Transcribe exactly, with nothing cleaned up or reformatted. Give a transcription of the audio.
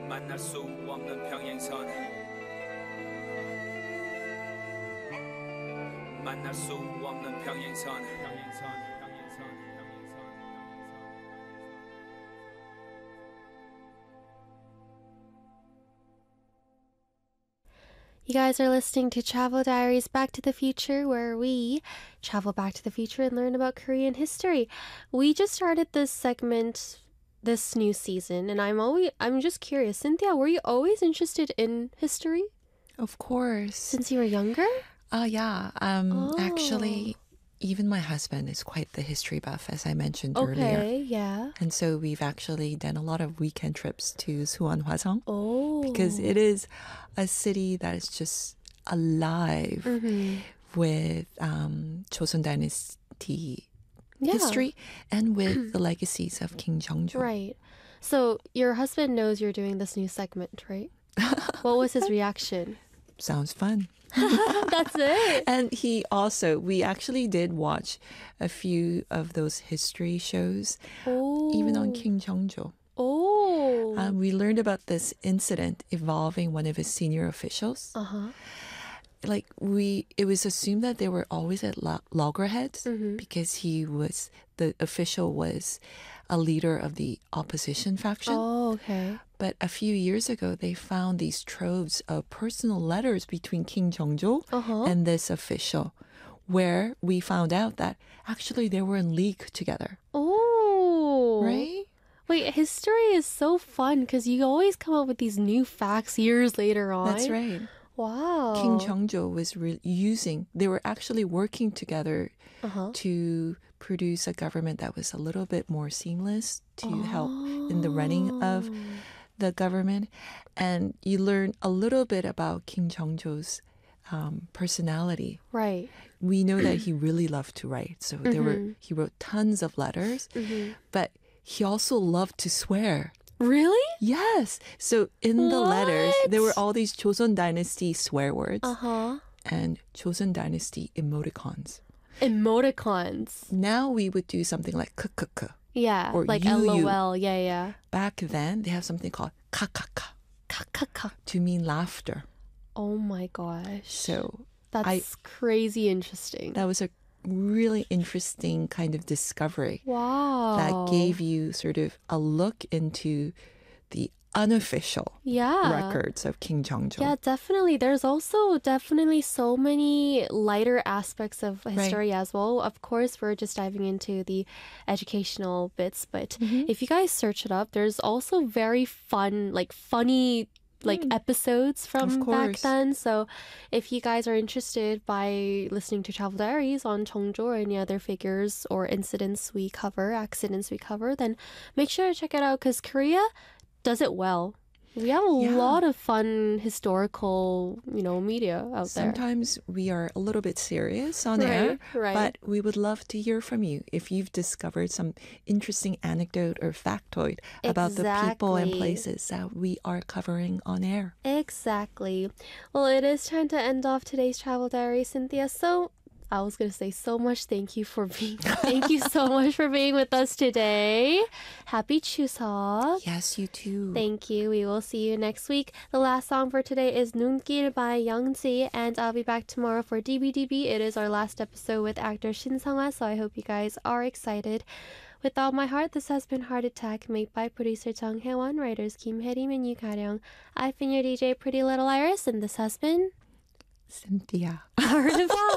만날 수 없는 평행선 만날 수 없는 평행선 평행선 평행선 평행선 You guys are listening to Travel Diaries Back to the Future, where we travel back to the future and learn about Korean history. We just started this segment this new season, and I'm always I'm just curious, Cynthia, were you always interested in history Of course. since you were younger? Uh, yeah. Um, Oh. Actually, even my husband is quite the history buff, as I mentioned earlier. Okay, yeah. And so we've actually done a lot of weekend trips to Suwon Hwasong Oh. because it is a city that is just alive Mhm. with um, Joseon Dynasty Yeah. history and with the legacies of King Jeongjo. Right. So your husband knows you're doing this new segment, right? What was his reaction? Sounds fun. That's it. And he also, we actually did watch a few of those history shows, Oh. even on King Jeongjo. Oh. Um, we learned about this incident involving one of his senior officials. Uh-huh. Like we, it was assumed that they were always at lo- loggerheads Mhm. because he was, the official was a leader of the opposition faction. Oh, okay. But a few years ago, they found these troves of personal letters between King Jeongjo Uh-huh. and this official, where we found out that actually they were in league together. Oh. Right? Wait, history is so fun because you always come up with these new facts years later on. That's right. Wow. King Jeongjo was re- using, they were actually working together Uh-huh. to produce a government that was a little bit more seamless to help in the running of Oh. the government. And you learn a little bit about King Jeongjo's um, personality. Right. We know that he really loved to write. So there were Mhm. he wrote tons of letters, Mhm. but he also loved to swear. Really? Yes. So in the letters, there were What? all these Joseon Dynasty swear words Uh-huh. and Joseon Dynasty emoticons. Emoticons. Now we would do something like kkk. Yeah. Or like you, you. LOL. Yeah, yeah. Back then, they have something called kakaka Kakaka. to mean laughter. Oh my gosh. So That's I- crazy interesting. that was a really interesting kind of discovery Wow. that gave you sort of a look into the unofficial yeah. records of King Jeongjo. Yeah, definitely. There's also definitely so many lighter aspects of history as well. Of course, we're just diving into the educational bits, but Mm-hmm. if you guys search it up, there's also very fun, like funny like episodes from back course. then. So if you guys are interested by listening to Travel Diaries on Jeongjo or any other figures or incidents we cover, accidents we cover, then make sure to check it out because Korea does it well. We have a Yeah. lot of fun historical, you know, media out there. Sometimes we are a little bit serious on air, Right, right. but we would love to hear from you if you've discovered some interesting anecdote or factoid about the people and Exactly. places that we are covering on air. Exactly. Well, it is time to end off today's Travel Diary, Cynthia. So I was going to say so much thank you for being thank you so much for being with us today. Happy Chuseok. Yes, you too. Thank you. We will see you next week. The last song for today is Nungil by Youngji, and I'll be back tomorrow for D B D B. It is our last episode with actor Shin Sung-ha, so I hope you guys are excited. With all my heart, this has been Heart Attack, made by producer Jung Hae-won, writers Kim Hae-rim and Yu Ga-ryung. I've been your D J Pretty Little Iris, and this has been Cynthia. Heart of